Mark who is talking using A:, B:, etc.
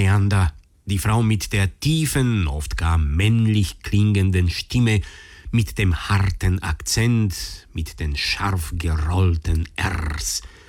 A: Leander, die Frau mit der tiefen, oft gar männlich klingenden Stimme, mit dem harten Akzent, mit den scharf gerollten Rs,